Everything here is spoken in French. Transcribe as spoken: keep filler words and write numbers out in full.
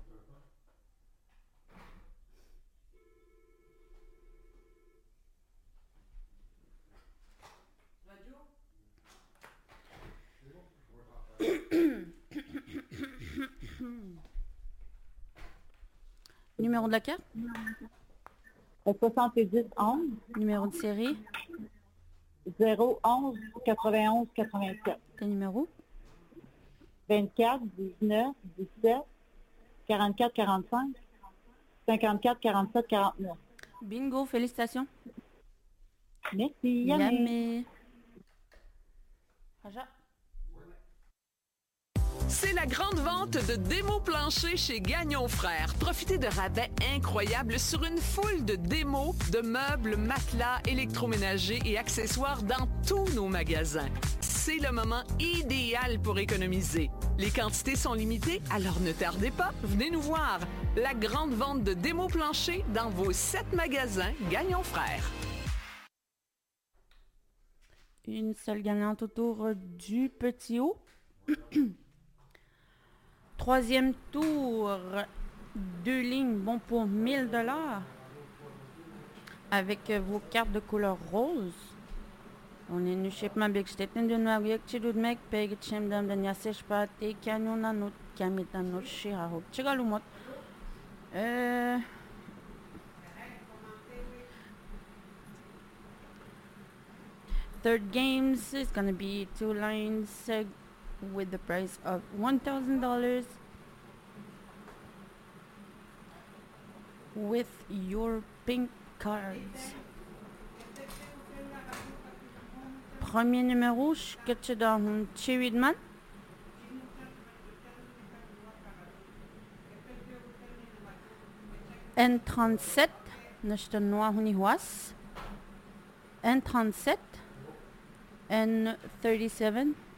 Numéro de la carte? soixante-dix onze. Numéro de série? zéro onze quatre-vingt-onze quatre-vingt-sept. Tes numéros? vingt-quatre, dix-neuf, dix-sept, quarante-quatre, quarante-cinq, cinquante-quatre, quarante-sept, quarante-neuf. Bingo, félicitations. Merci, Yamé. Yamé. Raja. C'est la grande vente de démos planchers chez Gagnon Frères. Profitez de rabais incroyables sur une foule de démos, de meubles, matelas, électroménagers et accessoires dans tous nos magasins. C'est le moment idéal pour économiser. Les quantités sont limitées, alors ne tardez pas, venez nous voir. La grande vente de démos planchers dans vos sept magasins Gagnon Frères. Une seule gagnante autour du petit haut. Troisième tour, deux lignes, bon pour mille dollars. Avec vos cartes de couleur rose. On est nu ship ma big stetten de noir yak chidud mek peg chem dam dan yasesh pa te kanyon na not kamitan not shira hop. Chigalumot. Euh Third games is gonna be two lines uh, with the price of one thousand dollars with your pink cards. Premier numéro, que tu donnes Chiridman. N trente-sept, notre noir N trente-sept. N thirty-seven.